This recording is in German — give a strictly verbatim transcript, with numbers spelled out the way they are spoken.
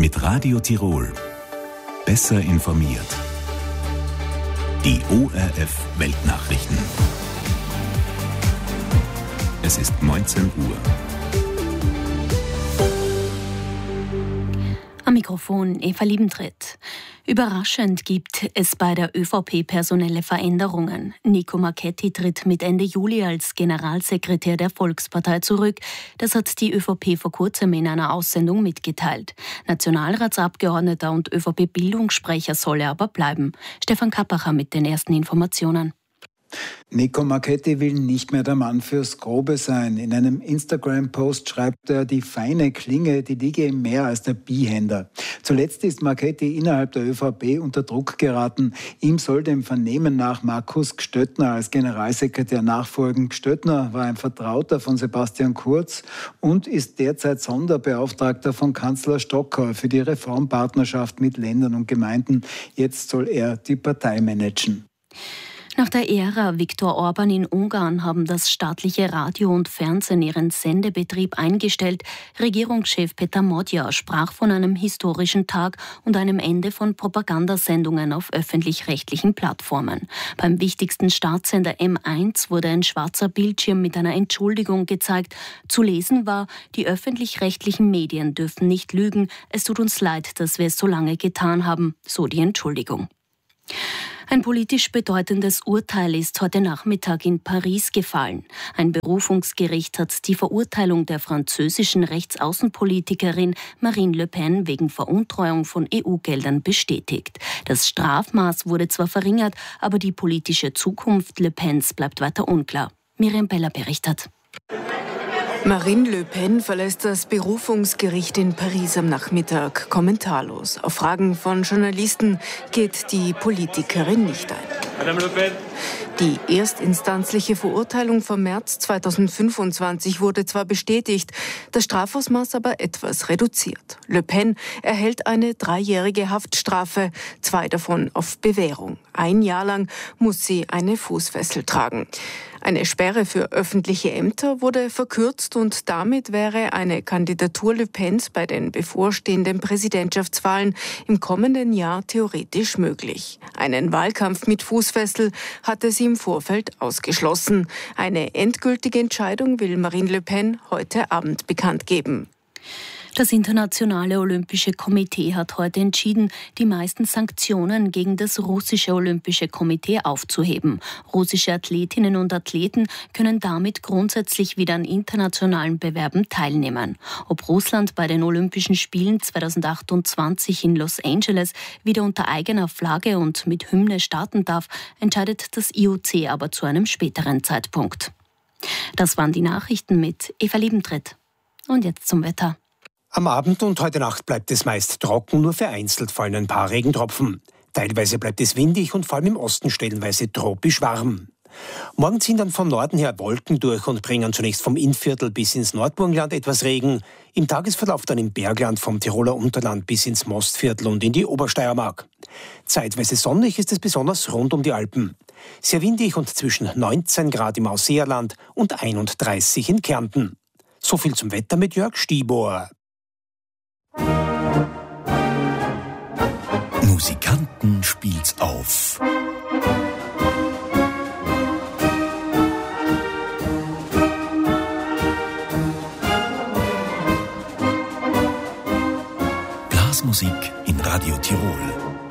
Mit Radio Tirol. Besser informiert. Die O R F Weltnachrichten. Es ist neunzehn Uhr. Am Mikrofon Eva Liebentritt. Überraschend gibt es bei der ÖVP personelle Veränderungen. Nico Marchetti tritt mit Ende Juli als Generalsekretär der Volkspartei zurück. Das hat die ÖVP vor kurzem in einer Aussendung mitgeteilt. Nationalratsabgeordneter und ÖVP-Bildungssprecher soll er aber bleiben. Stefan Kappacher mit den ersten Informationen. Nico Marchetti will nicht mehr der Mann fürs Grobe sein. In einem Instagram-Post schreibt er, die feine Klinge, die liege ihm mehr als der Bihänder. Zuletzt ist Marchetti innerhalb der ÖVP unter Druck geraten. Ihm soll dem Vernehmen nach Markus Gstöttner als Generalsekretär nachfolgen. Gstöttner war ein Vertrauter von Sebastian Kurz und ist derzeit Sonderbeauftragter von Kanzler Stocker für die Reformpartnerschaft mit Ländern und Gemeinden. Jetzt soll er die Partei managen. Nach der Ära Viktor Orban in Ungarn haben das staatliche Radio und Fernsehen ihren Sendebetrieb eingestellt. Regierungschef Peter Modja sprach von einem historischen Tag und einem Ende von Propagandasendungen auf öffentlich-rechtlichen Plattformen. Beim wichtigsten Staatssender M eins wurde ein schwarzer Bildschirm mit einer Entschuldigung gezeigt. Zu lesen war, die öffentlich-rechtlichen Medien dürfen nicht lügen. Es tut uns leid, dass wir es so lange getan haben, so die Entschuldigung. Ein politisch bedeutendes Urteil ist heute Nachmittag in Paris gefallen. Ein Berufungsgericht hat die Verurteilung der französischen Rechtsaußenpolitikerin Marine Le Pen wegen Veruntreuung von E U-Geldern bestätigt. Das Strafmaß wurde zwar verringert, aber die politische Zukunft Le Pens bleibt weiter unklar. Miriam Beller berichtet. Marine Le Pen verlässt das Berufungsgericht in Paris am Nachmittag kommentarlos. Auf Fragen von Journalisten geht die Politikerin nicht ein. Madame Le Pen. Die erstinstanzliche Verurteilung vom März zweitausendfünfundzwanzig wurde zwar bestätigt, das Strafausmaß aber etwas reduziert. Le Pen erhält eine dreijährige Haftstrafe, zwei davon auf Bewährung. Ein Jahr lang muss sie eine Fußfessel tragen. Eine Sperre für öffentliche Ämter wurde verkürzt und damit wäre eine Kandidatur Le Pens bei den bevorstehenden Präsidentschaftswahlen im kommenden Jahr theoretisch möglich. Einen Wahlkampf mit Fußfessel hatte sie im Vorfeld ausgeschlossen. Eine endgültige Entscheidung will Marine Le Pen heute Abend bekannt geben. Das Internationale Olympische Komitee hat heute entschieden, die meisten Sanktionen gegen das russische Olympische Komitee aufzuheben. Russische Athletinnen und Athleten können damit grundsätzlich wieder an internationalen Bewerben teilnehmen. Ob Russland bei den Olympischen Spielen zweitausendachtundzwanzig in Los Angeles wieder unter eigener Flagge und mit Hymne starten darf, entscheidet das I O C aber zu einem späteren Zeitpunkt. Das waren die Nachrichten mit Eva Liebentritt. Und jetzt zum Wetter. Am Abend und heute Nacht bleibt es meist trocken, nur vereinzelt fallen ein paar Regentropfen. Teilweise bleibt es windig und vor allem im Osten stellenweise tropisch warm. Morgen ziehen dann vom Norden her Wolken durch und bringen zunächst vom Innviertel bis ins Nordburgenland etwas Regen. Im Tagesverlauf dann im Bergland vom Tiroler Unterland bis ins Mostviertel und in die Obersteiermark. Zeitweise sonnig ist es besonders rund um die Alpen. Sehr windig und zwischen neunzehn Grad im Ausseerland und einunddreißig in Kärnten. So viel zum Wetter mit Jörg Stibor. Musikanten spielt's auf. Blasmusik in Radio Tirol.